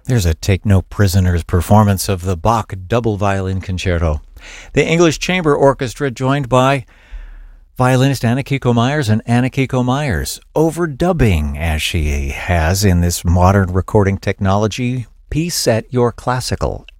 There's a Take No Prisoners performance of the Bach Double Violin Concerto. The English Chamber Orchestra, joined by violinist Anna Kiko Myers and Anna Kiko Myers, overdubbing, as she has in this modern recording technology, piece at your classical